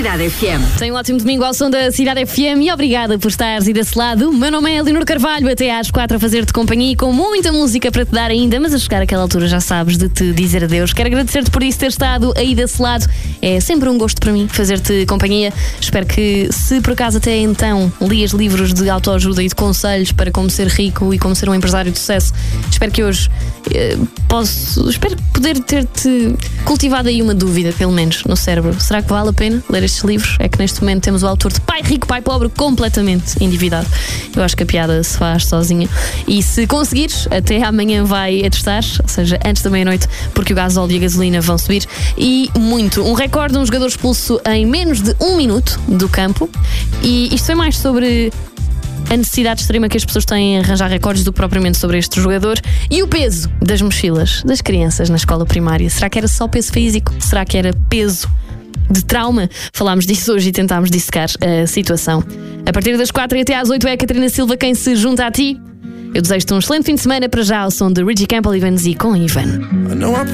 Cidade FM. Tenha um ótimo domingo ao som da Cidade FM e obrigada por estares aí desse lado. O meu nome é Leonor Carvalho, até às 4 a fazer-te companhia e com muita música para te dar ainda, mas a chegar àquela altura já sabes de te dizer adeus. Quero agradecer-te por isso ter estado aí desse lado. É sempre um gosto para mim fazer-te companhia. Espero que, se por acaso até então lias livros de autoajuda e de conselhos para como ser rico e como ser um empresário de sucesso, espero que hoje espero poder ter-te cultivado aí uma dúvida, pelo menos, no cérebro. Será que vale a pena ler estes livros? É que neste momento temos o autor de Pai Rico, Pai Pobre completamente endividado. Eu acho que a piada se faz sozinha. E se conseguires, até amanhã vai atestar, ou seja, antes da meia-noite, porque o gasóleo e a gasolina vão subir. E muito. Um recorde de um jogador expulso em menos de 1 minuto do campo. E isto é mais sobre a necessidade extrema que as pessoas têm em arranjar recordes do que propriamente sobre este jogador. E o peso das mochilas das crianças na escola primária. Será que era só peso físico? Será que era peso de trauma? Falámos disso hoje e tentámos dissecar a situação. A partir das 4 e até às 8 é a Catarina Silva quem se junta a ti. Eu desejo-te um excelente fim de semana. Para já ao som de Richie Campbell e Van Z com Ivan.